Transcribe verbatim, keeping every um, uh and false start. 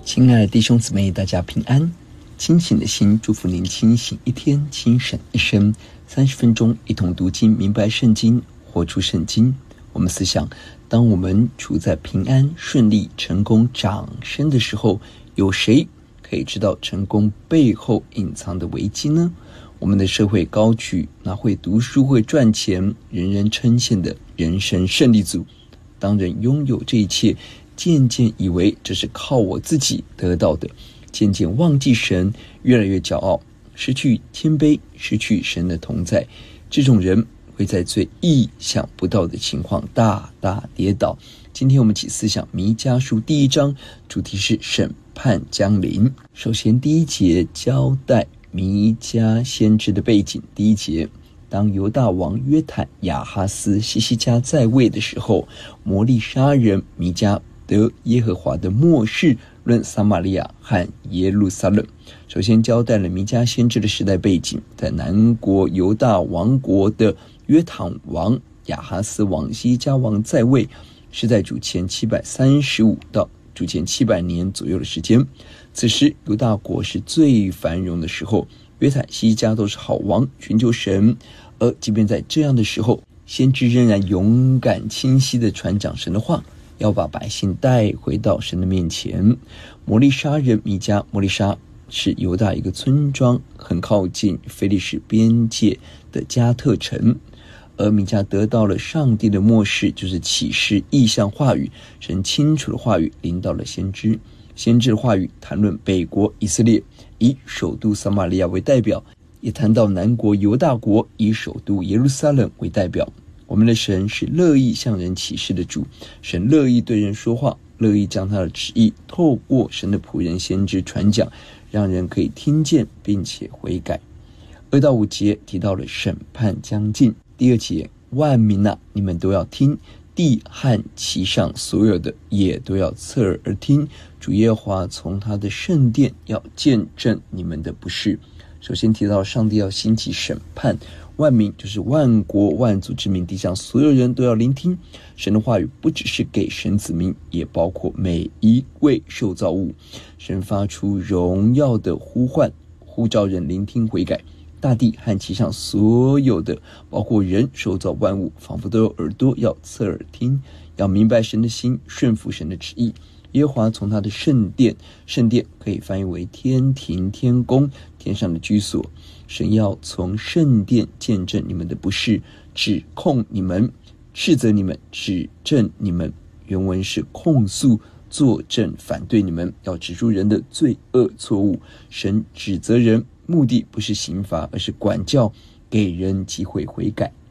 亲爱的弟兄姊妹，大家平安。清醒的心祝福您清醒一天，清醒一生。三十分钟一同读经，明白圣经，活出圣经。我们思想，当我们处在平安、顺利、成功、掌声的时候，有谁可以知道成功背后隐藏的危机呢？我们的社会高举那会读书、会赚钱、人人称羡的人生胜利组，当人拥有这一切，渐渐以为这是靠我自己得到的，渐渐忘记神，越来越骄傲，失去谦卑，失去神的同在。这种人会在最意想不到的情况大大跌倒。今天我们起思想弥迦书第一章，主题是审判将临。首先第一节交代弥迦先知的背景。第一节，当犹大王约坦、亚哈斯、西西家在位的时候，摩利沙人弥迦得耶和华的默示论撒玛利亚和耶路撒冷。首先交代了弥迦先知的时代背景，在南国犹大王国的约坦王、亚哈斯王、西西家王在位，是在主前七百三十五到主前七百年左右的时间。此时犹大国是最繁荣的时候，约坦、西西家都是好王，寻求神。而即便在这样的时候，先知仍然勇敢清晰地传讲神的话，要把百姓带回到神的面前。摩利沙人弥迦，摩利沙是犹大一个村庄，很靠近非利士边界的加特城。而弥迦得到了上帝的默示，就是启示异象话语，神清楚的话语临到了先知。先知的话语谈论北国以色列，以首都撒玛利亚为代表，也谈到南国犹大国，以首都耶路撒冷为代表。我们的神是乐意向人启示的主，神乐意对人说话，乐意将他的旨意透过神的仆人先知传讲，让人可以听见并且悔改。二到五节提到了审判将近。第二节，万民啊，你们都要听，地和其上所有的也都要侧耳而听，主耶和华从他的圣殿要见证你们的不是。首先提到上帝要兴起审判，万民就是万国万族之民，地上所有人都要聆听神的话语，不只是给神子民，也包括每一位受造物。神发出荣耀的呼唤，呼召人聆听悔改。大地和其上所有的，包括人受造万物，仿佛都有耳朵要侧耳听，要明白神的心，顺服神的旨意。耶和华从他的圣殿，圣殿可以翻译为天庭、天宫，天上的居所。神要从圣殿见证你们的不是，指控你们，斥责你们，指证你们。原文是控诉、作证、反对你们，要指出人的罪恶错误。神指责人，目的不是刑罚，而是管教，给人机会悔改。